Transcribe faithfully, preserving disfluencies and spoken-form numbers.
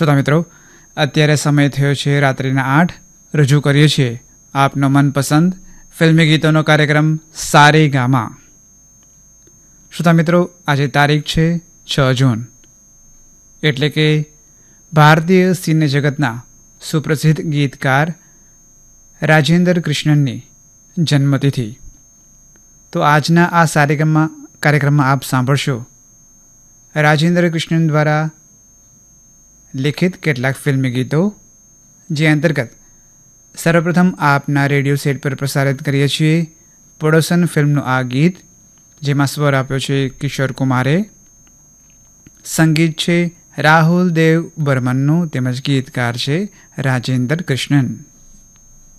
શ્રોતા મિત્રો, અત્યારે સમય થયો છે રાત્રિના આઠ. રજૂ કરીએ છીએ આપનો મનપસંદ ફિલ્મી ગીતોનો કાર્યક્રમ સારે ગામા. શ્રોતા મિત્રો, આજે તારીખ છે છ જૂન, એટલે કે ભારતીય સિને જગતના સુપ્રસિદ્ધ ગીતકાર રાજેન્દ્ર કૃષ્ણનની જન્મતિથિ. તો આજના આ સારેગામા કાર્યક્રમમાં આપ સાંભળશો રાજેન્દ્ર કૃષ્ણન દ્વારા લિખિત કેટલાક ફિલ્મી ગીતો, જે અંતર્ગત સર્વપ્રથમ આપના રેડિયો સેટ પર પ્રસારિત કરીએ છીએ પડોસન ફિલ્મનું આ ગીત, જેમાં સ્વર આપ્યો છે કિશોર કુમારે, સંગીત છે રાહુલ દેવ બર્મનનું, તેમજ ગીતકાર છે રાજેન્દ્ર કૃષ્ણન.